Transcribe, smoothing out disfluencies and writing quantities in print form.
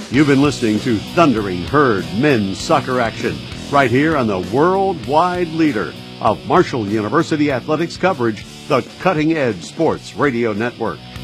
You've been listening to Thundering Herd Men's Soccer Action right here on the worldwide leader of Marshall University athletics coverage, the Cutting Edge Sports Radio Network.